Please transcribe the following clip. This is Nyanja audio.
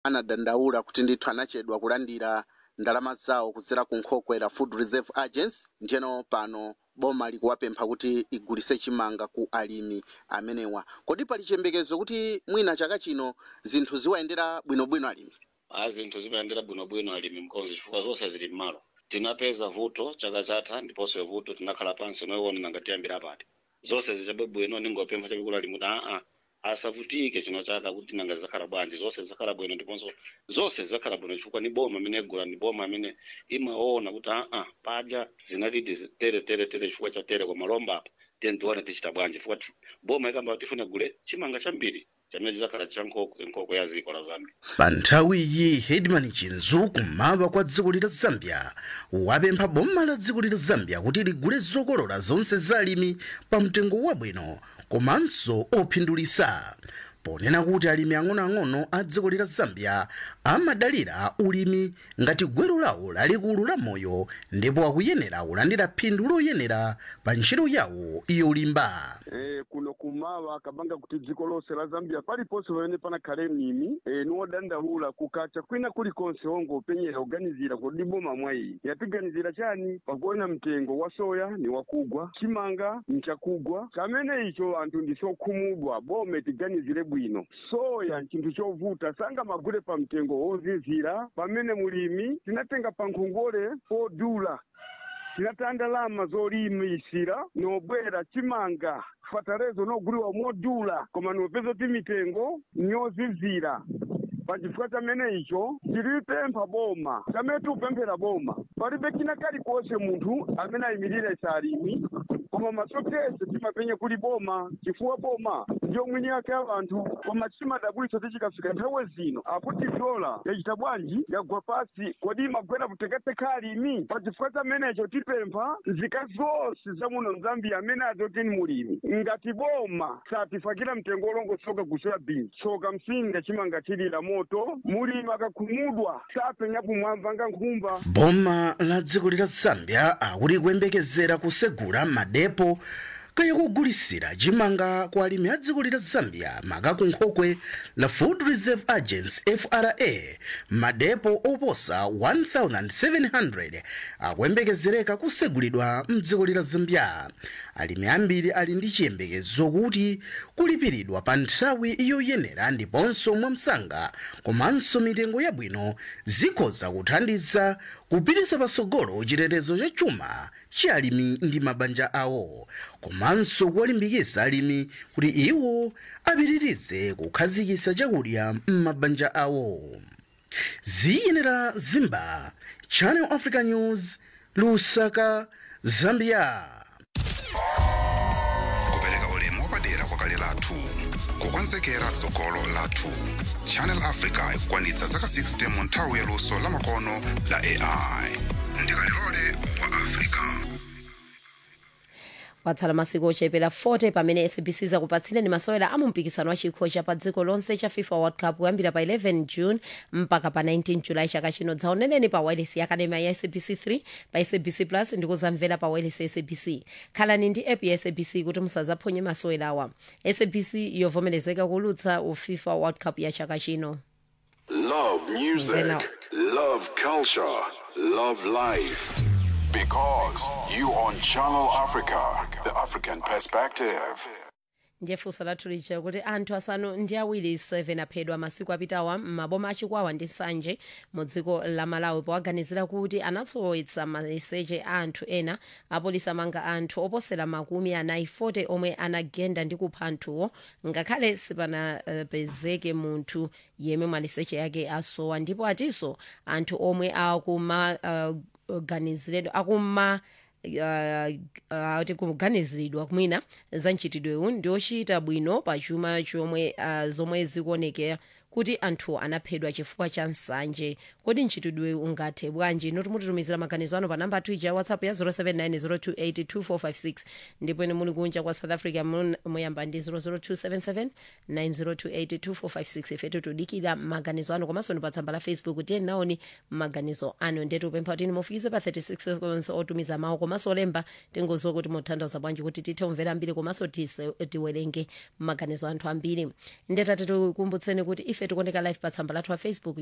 anadandaula kuti ndithu anachedwa kulandira ndalama zawo kudzera ku nkhokwe la Food Reserve Agency. Njeno pano boma likuwapempha kuti igulise chimanga ku alimi amenewa. Kodi pali chiyembekezo kuti mwina chaka chino zinthu ziwayendera bwinobwino alimi? Zinthu zimayendera bwinobwino alimi mkonzi chifukwa zonse zili m'malo. Tinapeza vuto chaka chatha ndiponso vuto tinakhala pansi noiwona nangatiyambira pati. Zonse zichabe bwino ningopempha chakula limuti asavutike chino chaka kuti nanga zakhala bwanji. Zonse zakhala bwino ndiponso zonse zakhala bwino chifukwa ni boma amene egula ni boma amene imaona kuti padya zinalidi tere chifukwa cha tere kwa malomba apa tione tichita bwanji chifukwa boma ikamba tifuna gule chimanga chambiri chamene zakhala nkhoko ya dziko la Zambia. Pa nthawi iyi Headman Chinzu kummawa kwa dziko la Zambia wapempha boma la dziko la Zambia kuti ligule zokolola zonse za alimi pa mtengo wabwino komanso ophindulitsa, ponena kuti alimi ang'onoang'ono a dziko la Zambia amadalira ulimi ngati gwero lawo lalikulu la moyo ndipo akuyenera kulandira phindu loyenera pa ntchito yawo yolimba. Kuno kumawa kabanga kuti dziko lonse la Zambia paliponse pamene panakhale mlimi niwodandaula kukacha kwina kulikonse ongo upenyera kuganizira kodi boma mwayi yatiganizira chani pakuona mtengo wa soya ni wakugwa, chimanga nchakugwa, kamene icho anthu ndisokhumudwa boma tiganizire bwino. Soya nchinthu chovuta sanga magule pa mtengo wozizira pamene mulimi tinatenga pa nkhongole podula tinatandalama zolimisira nobwera chimanga fatalezo noguliwa modula koma nopeza ti mitengo nyozizira. Pachifukwa chamene icho tilipempha boma chamene tupemphera boma palibe china kalikonse munthu amene ayimirira alimi koma masokese timapenya kuli boma chifukwa boma ndiyo mwini yake abantu koma chimadabwitsa tichikafika nthawi zino akuti dola yachita bwanji yagwa pasi kodi magwera kutekateka alimi. Pachifukwa chamenecho tipempha nzika zonse za muno Zambia amene azoti ni mulimi ngati boma satifakira mtengo olongo soka kusera bini soka msinga chimanga chilira moto mulimi akakhumudwa sapenya kumwamba nga nkhumba. Boma la dziko la Zambia akuti kuyembekezera kusegula madepo kaya kugulisira chimanga kwa alimi a dziko la Zambia maka ku nkhokwe la Food Reserve Agency FRA. Madepo oposa 1700 akuyembekezereka kusegulidwa mdziko la Zambia. Alimi ambiri ali ndi chiyembekezo kuti kulipiridwa pa nthawi yoyenera ndiponso mwamsanga komanso mitengo yabwino zikhoza kuthandiza kupititsa patsogolo chitetezo cha chuma cha alimi ndi mabanja awo komanso kuwalimbikitsa alimi kuti iwo apitirize kukhazikitsa chakudya m'mabanja awo. Ziyenera Zimba, Channel Africa News, Lusaka, Zambia. Kupereka ulemu wapadera kwa kale lathu kukonzekera tsogolo lathu. Channel Africa ikukwanitsa zaka 60 mu nthawi ya luso la makono la AI. Ndikalilole wa Africa. Watsala masiku ochepera 40 pamene SABC zakupatsirani masewera amumpikisano wa chikho cha pa dziko lonse cha FIFA World Cup kuyambira pa 11 June mpaka pa 19 July chaka chino. Dzaoneneni pa wireless ya Academy ya SABC 3 pa SABC Plus ndikuzamvera pa wireless ya SABC. Khalani ndi app ya SABC kuti musazaphonye masewera awa. SABC yovomerezeka kulutsa FIFA World Cup ya chaka chino. Love music, love culture, love life. Because you on Channel Africa, the African perspective. Ndiye funso lathu licha kuti anthu asanu ndi awiri 7 aphedwa masiku apitawa m'maboma achikwawa ndi nsanje mu dziko la Malawi powaganizira kuti anatsowetsa mameseji a anthu ena. Apolisi amanga anthu oposera makumi anayi 40 omwe anagenda ndi kupha anthuwo ngakhale sipanapezeke munthu yemwe maliseche yake asowa, ndipo atinso anthu omwe akuganiziridwa kuganiziridwa mwina za mchitidwewu ndi ochita bwino pa chuma chomwe zomwe zikuonekera kuti anthu anaphedwa chifukwa cha nsanje. Kodi mchitidwewu ungathe bwanji? Mutitumizira maganizo anu pa namba athu ija ya WhatsApp ya 0790282456 ndipo ine muli kunja kwa South Africa muyamba ndi 0027790282456. ifetu tudikira maganizo anu komanso ndi pa tsamba la Facebook tiye naoni maganizo anu. Ndetu upempha kuti mufikize pa 36 seconds otumiza mawu komanso olemba tingoziwa kuti muthandiza bwanji kuti tithe kumvera ambiri komanso tiwerenge maganizo anthu ambiri. Ndetati tikumbutseni kuti ife ife tikuoneka live pa tsamba lathu wa Facebook